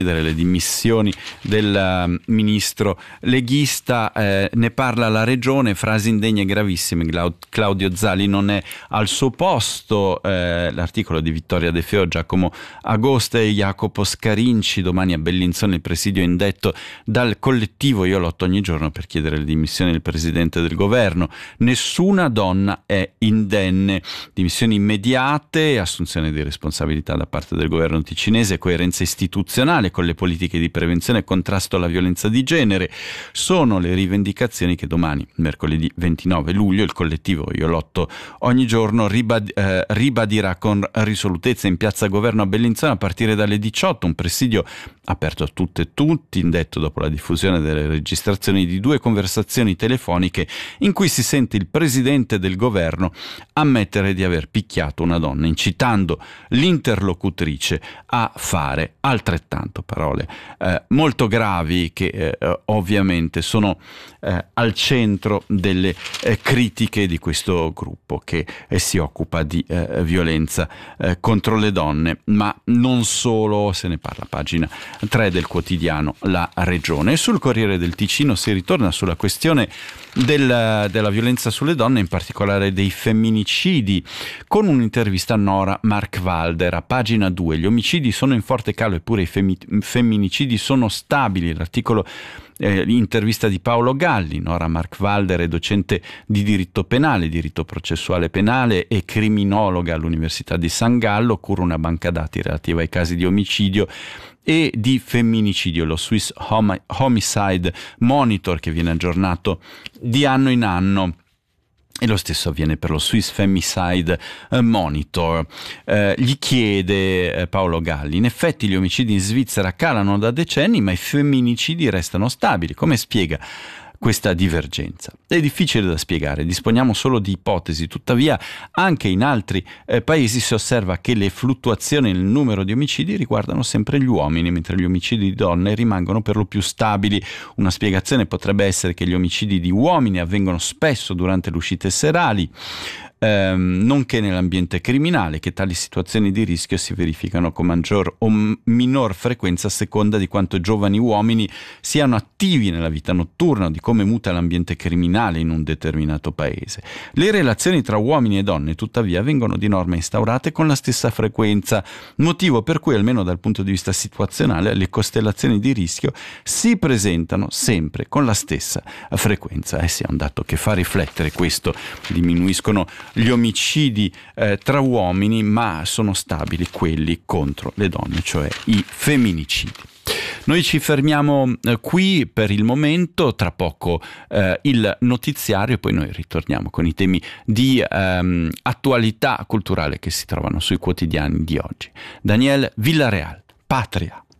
le dimissioni del ministro leghista, ne parla la Regione, frasi indegne e gravissime, Claudio Zali non è al suo posto, l'articolo di Vittoria De Feo, Giacomo Agosta e Jacopo Scarinci, domani a Bellinzona il presidio indetto dal collettivo Io lotto ogni giorno per chiedere le dimissioni del Presidente del Governo, nessuna donna è indenne, dimissioni immediate, assunzione di responsabilità da parte del governo ticinese, coerenza istituzionale con le politiche di prevenzione e contrasto alla violenza di genere, sono le rivendicazioni che domani, mercoledì 29 luglio, il collettivo Io lotto ogni giorno ribadirà con risolutezza in piazza Governo a Bellinzona a partire dalle 18, un presidio aperto a tutte e tutti, indetto dopo la diffusione delle registrazioni di 2 conversazioni telefoniche in cui si sente il presidente del governo ammettere di aver picchiato una donna, incitando l'interlocutrice a fare altrettanto. Parole molto gravi che ovviamente sono al centro delle critiche di questo gruppo che si occupa di violenza contro le donne, ma non solo, se ne parla, pagina 3 del quotidiano La Regione. E sul Corriere del Ticino si ritorna sulla questione della violenza sulle donne, in particolare dei femminicidi, con un'intervista a Nora Markwalder a pagina 2. Gli omicidi sono in forte calo eppure i femminicidi sono stabili. L'articolo l'intervista di Paolo Galli. Nora Markwalder è docente di diritto penale, diritto processuale penale e criminologa all'Università di San Gallo, cura una banca dati relativa ai casi di omicidio e di femminicidio, lo Swiss Homicide Monitor, che viene aggiornato di anno in anno. E lo stesso avviene per lo Swiss Femicide Monitor. Gli chiede Paolo Galli: in effetti gli omicidi in Svizzera calano da decenni, ma i femminicidi restano stabili. Come spiega questa divergenza? È difficile da spiegare, disponiamo solo di ipotesi, tuttavia anche in altri paesi si osserva che le fluttuazioni nel numero di omicidi riguardano sempre gli uomini, mentre gli omicidi di donne rimangono per lo più stabili. Una spiegazione potrebbe essere che gli omicidi di uomini avvengono spesso durante le uscite serali, nonché nell'ambiente criminale, che tali situazioni di rischio si verificano con maggior o minor frequenza a seconda di quanto giovani uomini siano attivi nella vita notturna o di come muta l'ambiente criminale in un determinato paese. Le relazioni tra uomini e donne, tuttavia, vengono di norma instaurate con la stessa frequenza, motivo per cui, almeno dal punto di vista situazionale, le costellazioni di rischio si presentano sempre con la stessa frequenza. Sì, è un dato che fa riflettere questo. Diminuiscono gli omicidi tra uomini, ma sono stabili quelli contro le donne, cioè i femminicidi. Noi ci fermiamo qui per il momento, tra poco il notiziario e poi noi ritorniamo con i temi di attualità culturale che si trovano sui quotidiani di oggi. Daniel Villarreal, Patria.